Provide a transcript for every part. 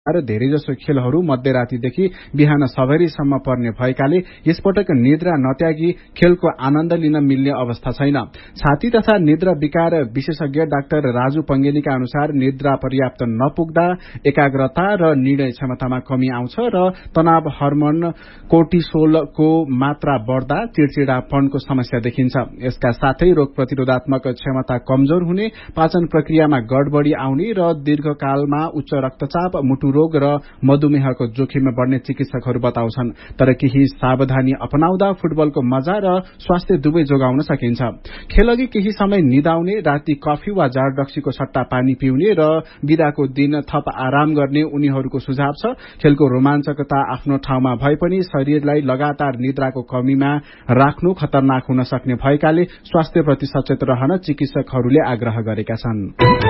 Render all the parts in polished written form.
र धेरैजसो खेलहरू मध्यरातीदेखि बिहान सबेरैसम्म पर्ने भएकाले यसपटक निद्रा नत्यागी खेलको आनन्द लिन मिल्ने अवस्था छैन। छाती तथा निद्रा विकार विशेषज्ञ डाक्टर राजु पंगेलीका अनुसार निद्रा पर्याप्त नपुग्दा एकाग्रता र निर्णय क्षमतामा कमी आउँछ र तनाव हर्मोन कोर्टिसोलको मात्रा बढ्दा चिड़चिड़ापनको समस्या देखिन्छ। यसका साथै रोग प्रतिरोधात्मक क्षमता कमजोर हुने, पाचन प्रक्रियामा गडबडी आउने र दीर्घकालमा उच्च रक्तचाप, मुटु रोग र मधुमेहको जोखिममा बढ्ने चिकित्सकहरू बताउँछन्। तर केही सावधानी अपनाउँदा फुटबलको मजा र स्वास्थ्य दुवै जोगाउन सकिन्छ। खेलअघि केही समय निदाउने, राति कफी वा जारडक्सीको सट्टा पानी पिउने र बिदाको दिन थप आराम गर्ने उनीहरूको सुझाव छ। खेलको रोमाञ्चकता आफ्नो ठाउँमा भए पनि शरीरलाई लगातार निद्राको कमीमा राख्नु खतरनाक हुन सक्ने भएकाले स्वास्थ्यप्रति सचेत रहन चिकित्सकहरूले आग्रह गरेका छन्।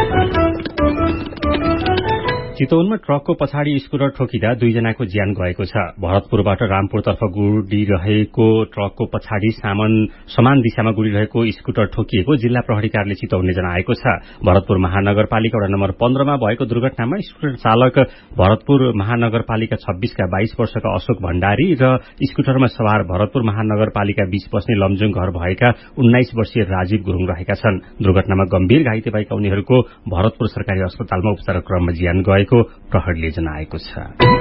चितवनमा ट्रकको पछाडि स्कुटर ठोकिँदा 2 जनाको ज्यान गएको छ। भरतपुरबाट रामपुरतर्फ गुडिरहेको ट्रकको पछाडि समान दिशामा गुडिरहेको स्कुटर ठोकिएको जिल्ला प्रहरी कार्यालय चितवनले जनाएको छ। भरतपुर महानगरपालिका वडा नम्बर 15 मा भएको दुर्घटनामा स्कुटर चालक भरतपुर महानगरपालिका 26 का 22 वर्षका अशोक भण्डारी र स्कुटरमा सवार भरतपुर महानगरपालिका 20 बस्ने लमजुङ घर भएका 19 वर्षीय राजीव गुरुङ रहेका छन्। दुर्घटनामा गम्भीर घाइते भएका उनीहरूको भरतपुर सरकारी अस्पतालमा उपचार क्रममा ज्यान गएको प्रहरीले जनाएको छ।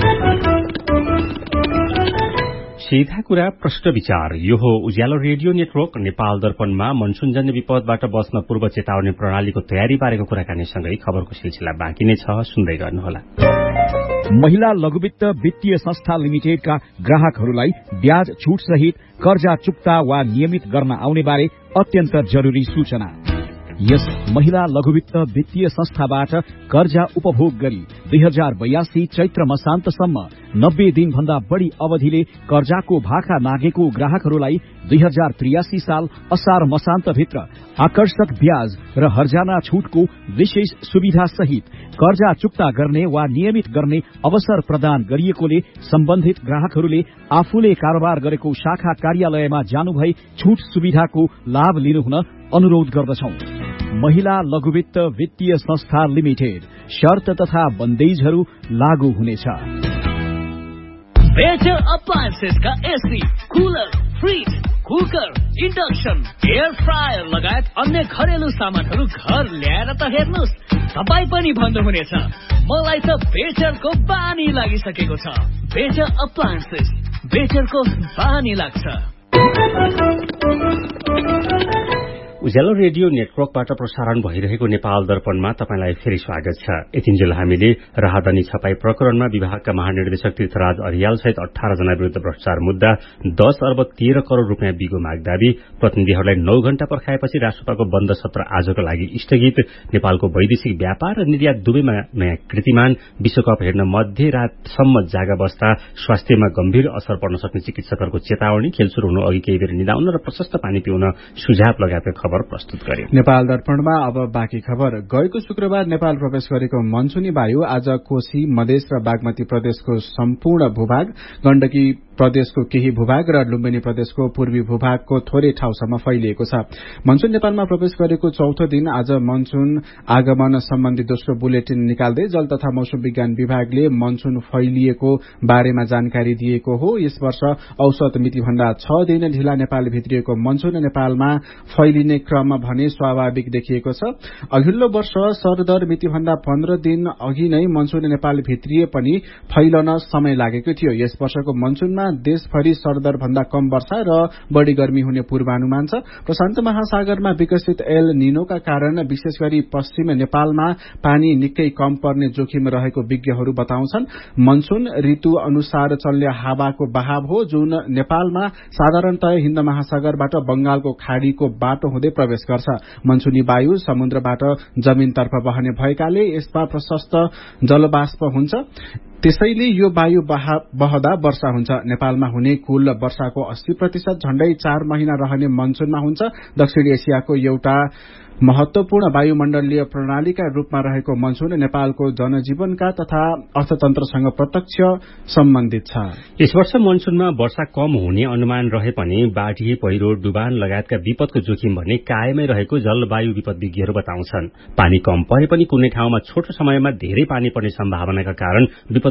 सीधा कुरा प्रश्न विचार यो हो उज्यालो रेडियो नेटवर्क नेपाल दर्पणमा मनसुनजन्य विपदबाट बस्न पूर्व चेतावनी प्रणालीको तयारी बारेको कुराकानीसँगै खबरको सिलसिला बाँकी नै छ, सुन्दै गर्नुहोला। महिला लघुवित्त वित्तीय संस्था लिमिटेडका ग्राहकहरूलाई ब्याज छूट सहित कर्जा चुक्ता वा नियमित गर्न आउने बारे अत्यन्त जरूरी सूचना। यस महिला लघुवित्त वित्तीय संस्थाबाट कर्जा उपभोग गरी 2082 चैत्र मसान्तसम्म 90 दिनभन्दा बढ़ी अवधिले कर्जाको भाका नागेको ग्राहकहरूलाई 2083 साल असार मसान्तभित्र आकर्षक ब्याज र हर्जाना छूटको विशेष सुविधा सहित कर्जा चुक्ता गर्ने वा नियमित गर्ने अवसर प्रदान गरिएकोले सम्बन्धित ग्राहकहरूले आफूले कारोबार गरेको शाखा कार्यालयमा जानुभई छूट सुविधाको लाभ लिनुहुन अनुरोध गर्दछौं। महिला लघुवित्त वित्तीय संस्था लिमिटेड शर्त तथा बन्देजहरू लागू हुनेछ। बेटर अप्लायन्सेस का AC, cooler, fridge, cooker, induction, air fryer लगायत अन्य घरेलु सामानहरू घर ल्याएर त हेर्नुस्, तपाई पनि भन्नुहुनेछ मलाई त बेटरको बानी लागिसकेको छ। बेटर अप्लायन्सेस, बेटरको बानी लाग्छ। उज्यालो रेडियो नेटवर्कबाट प्रसारण भइरहेको नेपाल दर्पणमा तपाईलाई फेरि स्वागत छ। यतिन्जेल हामीले राहदानी छपाई प्रकरणमा विभागका महानिर्देशक तीर्थराज अरियाल सहित 18 जना विरुद्ध भ्रष्टाचार मुद्दा 10 अर्ब 13 करोड़ रूपियाँ बिगो माग दावी, प्रतिनिधिहरूलाई 9 घण्टा पर्खाएपछि राष्ट्रपतिको बन्द सत्र आजको लागि स्थगित, नेपालको वैदेशिक व्यापार र निर्यात दुवैमा नयाँ कृतिमान, विश्वकप हेर्न मध्यरातसम्म जागा बस्दा स्वास्थ्यमा गम्भीर असर पर्न सक्ने चिकित्सकहरूको चेतावनी, खेल शुरू हुनु अघि केही बेर निदाउन र प्रशस्त पानी पिउन सुझाव लगायतका खबर प्रस्तुत गरे। नेपाल दर्पणमा अब बाँकी खबर। गएको शुक्रबार नेपाल प्रवेश गरेको मनसुनी वायु आज कोशी, मधेस र बागमती प्रदेशको सम्पूर्ण भूभाग, गण्डकी प्रदेशको केही भूभाग र लुम्बिनी प्रदेशको पूर्वी भूभागको थोरै ठाउँसम्म फैलिएको छ। मनसुन नेपालमा प्रवेश गरेको चौथो दिन आज मनसुन आगमन सम्बन्धी दोस्रो बुलेटिन निकाल्दै जल तथा मौसम विज्ञान विभागले मनसुन फैलिएको बारेमा जानकारी दिएको हो। यस वर्ष औसत मितिभन्दा 6 दिन ढिला नेपाल भित्रिएको मनसुन नेपालमा फैलिने क्रम भने स्वाभाविक देखिएको छ। अघिल्लो वर्ष सरदर मितिभन्दा 15 दिन अघि नै मनसुन नेपाल भित्रिए पनि फैलन समय लागेको थियो। यस वर्षको मनसुनमा देशभरि सरदर भन्दा कम वर्षा र बढ़ी गर्मी हुने पूर्वानुमान छ। प्रशान्त महासागरमा विकसित एल निनोका कारण विशेष गरी पश्चिम नेपालमा पानी निकै कम पर्ने जोखिम रहेको विज्ञहरू बताउँछन्। मनसुन ऋतु अनुसार चल्ने हावाको बहाव हो जुन नेपालमा साधारणतया हिन्द महासागरबाट बंगालको खाड़ीको बाटो हुँदै प्रवेश गर्छ। मनसुनी वायु समुद्रबाट जमिनतर्फ बहने भएकाले यसमा प्रशस्त जलवाष्प हुन्छ। त्यसैले यो वायु बहदा वर्षा हुन्छ। नेपालमा हुने कुल वर्षाको 80% झण्डै 4 महिना रहने मनसूनमा हुन्छ। दक्षिण एसियाको एउटा महत्वपूर्ण वायुमण्डलीय प्रणालीका रूपमा रहेको मनसून नेपालको जनजीवनका तथा अर्थतन्त्रसँग प्रत्यक्ष सम्बन्धित छ। यस वर्ष मनसूनमा वर्षा कम हुने अनुमान रहे पनि बाढ़ी, पहिरो, डुबान लगायतका विपदको जोखिम भने कायमै रहेको जलवायु विपद विज्ञहरू बताउँछन्। पानी कम परे पनि कुनै ठाउँमा छोटो समयमा धेरै पानी पर्ने सम्भावनाका कारण